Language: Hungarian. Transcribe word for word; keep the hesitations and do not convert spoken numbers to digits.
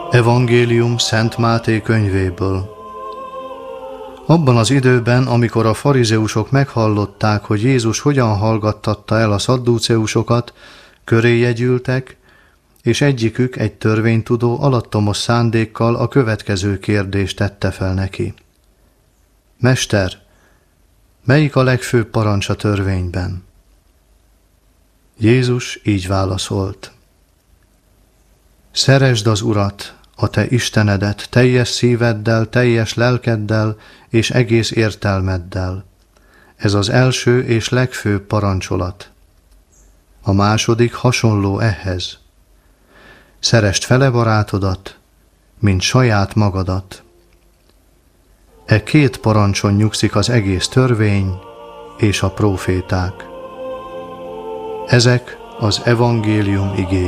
Evangélium Szent Máté könyvéből. Abban az időben, amikor a farizeusok meghallották, hogy Jézus hogyan hallgattatta el a szaddúceusokat, köréje gyűltek, és egyikük, egy törvénytudó alattomos szándékkal a következő kérdést tette fel neki. Mester, melyik a legfőbb parancs a törvényben? Jézus így válaszolt. Szeresd az Urat, a te Istenedet teljes szíveddel, teljes lelkeddel és egész értelmeddel. Ez az első és legfőbb parancsolat. A második hasonló ehhez. Szeresd fele barátodat, mint saját magadat. E két parancson nyugszik az egész törvény és a próféták. Ezek az evangélium igéi.